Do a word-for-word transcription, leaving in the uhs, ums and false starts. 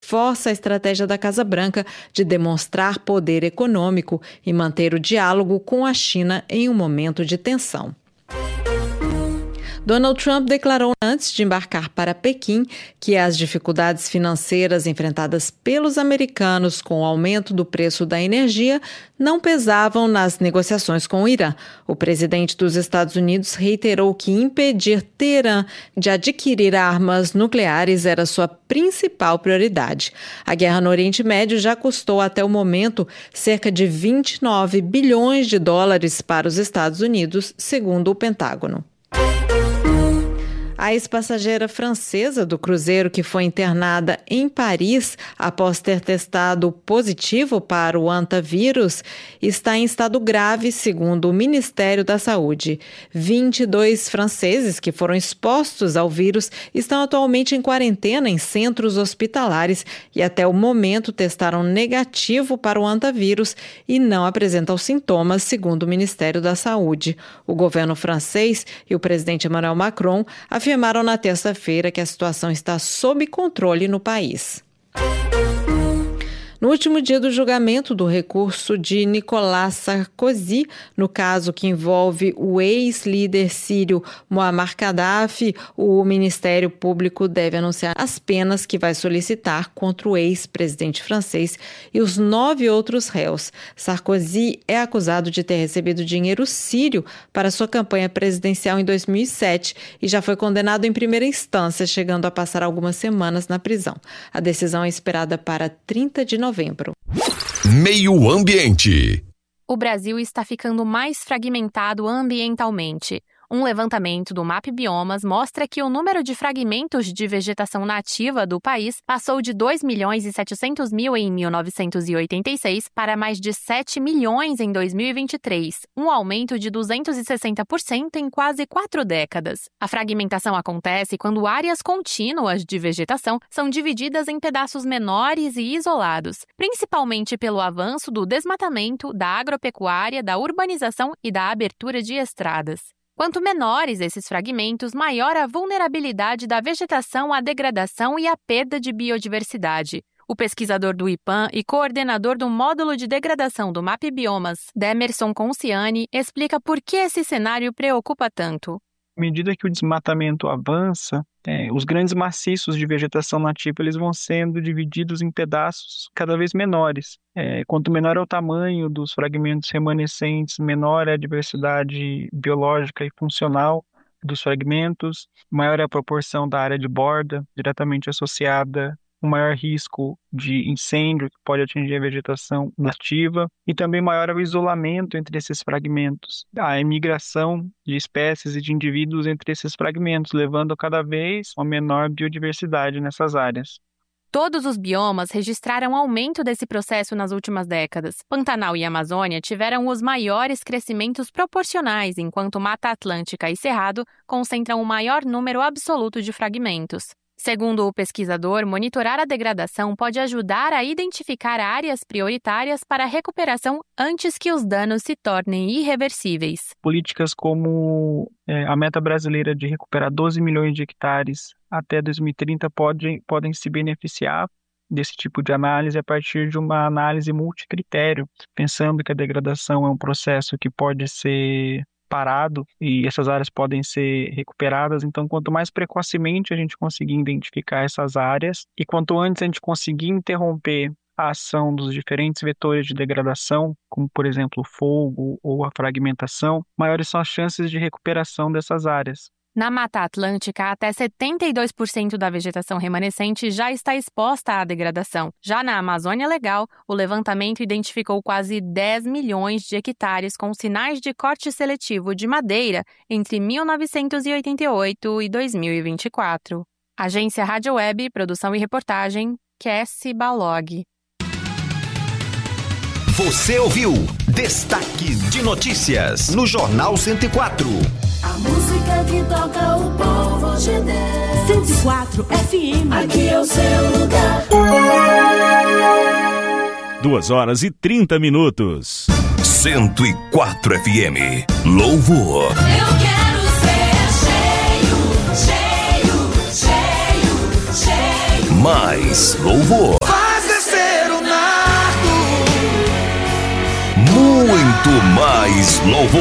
reforça a estratégia da Casa Branca de demonstrar poder econômico e manter o diálogo com a China em um momento de tensão. Donald Trump declarou antes de embarcar para Pequim que as dificuldades financeiras enfrentadas pelos americanos com o aumento do preço da energia não pesavam nas negociações com o Irã. O presidente dos Estados Unidos reiterou que impedir Teherã de adquirir armas nucleares era sua principal prioridade. A guerra no Oriente Médio já custou até o momento cerca de vinte e nove bilhões de dólares para os Estados Unidos, segundo o Pentágono. A ex-passageira francesa do cruzeiro que foi internada em Paris após ter testado positivo para o hantavírus está em estado grave, segundo o Ministério da Saúde. vinte e dois franceses que foram expostos ao vírus estão atualmente em quarentena em centros hospitalares e até o momento testaram negativo para o hantavírus e não apresentam sintomas, segundo o Ministério da Saúde. O governo francês e o presidente Emmanuel Macron afirmaram afirmaram na terça-feira que a situação está sob controle no país. No último dia do julgamento do recurso de Nicolas Sarkozy, no caso que envolve o ex-líder sírio Muammar Gaddafi, o Ministério Público deve anunciar as penas que vai solicitar contra o ex-presidente francês e os nove outros réus. Sarkozy é acusado de ter recebido dinheiro sírio para sua campanha presidencial em dois mil e sete e já foi condenado em primeira instância, chegando a passar algumas semanas na prisão. A decisão é esperada para trinta de novembro. Novembro. Meio Ambiente. O Brasil está ficando mais fragmentado ambientalmente. Um levantamento do MapBiomas mostra que o número de fragmentos de vegetação nativa do país passou de dois milhões e setecentos mil em mil novecentos e oitenta e seis para mais de sete milhões em dois mil e vinte e três, um aumento de duzentos e sessenta por cento em quase quatro décadas. A fragmentação acontece quando áreas contínuas de vegetação são divididas em pedaços menores e isolados, principalmente pelo avanço do desmatamento, da agropecuária, da urbanização e da abertura de estradas. Quanto menores esses fragmentos, maior a vulnerabilidade da vegetação à degradação e à perda de biodiversidade. O pesquisador do IPAM e coordenador do módulo de degradação do MapBiomas, Demerson Conciani, explica por que esse cenário preocupa tanto. À medida que o desmatamento avança, é, os grandes maciços de vegetação nativa eles vão sendo divididos em pedaços cada vez menores. É, quanto menor é o tamanho dos fragmentos remanescentes, menor é a diversidade biológica e funcional dos fragmentos, maior é a proporção da área de borda diretamente associada, um maior risco de incêndio que pode atingir a vegetação nativa e também maior é o isolamento entre esses fragmentos, a imigração de espécies e de indivíduos entre esses fragmentos, levando cada vez a menor biodiversidade nessas áreas. Todos os biomas registraram aumento desse processo nas últimas décadas. Pantanal e Amazônia tiveram os maiores crescimentos proporcionais, enquanto Mata Atlântica e Cerrado concentram o maior número absoluto de fragmentos. Segundo o pesquisador, monitorar a degradação pode ajudar a identificar áreas prioritárias para a recuperação antes que os danos se tornem irreversíveis. Políticas como é, a meta brasileira de recuperar doze milhões de hectares até dois mil e trinta podem, podem se beneficiar desse tipo de análise a partir de uma análise multicritério, pensando que a degradação é um processo que pode ser parado e essas áreas podem ser recuperadas. Então, quanto mais precocemente a gente conseguir identificar essas áreas e quanto antes a gente conseguir interromper a ação dos diferentes vetores de degradação, como, por exemplo, o fogo ou a fragmentação, maiores são as chances de recuperação dessas áreas. Na Mata Atlântica, até setenta e dois por cento da vegetação remanescente já está exposta à degradação. Já na Amazônia Legal, o levantamento identificou quase dez milhões de hectares com sinais de corte seletivo de madeira entre mil novecentos e oitenta e oito e dois mil e vinte e quatro. Agência Rádio Web, produção e reportagem, Cassie Balog. Você ouviu Destaque de Notícias no Jornal cento e quatro. A música que toca o povo de Deus. cento e quatro F M. Aqui é o seu lugar. Duas horas e trinta minutos. cento e quatro F M. Louvor. Eu quero ser cheio, cheio, cheio. Mais louvor. muito mais louvor.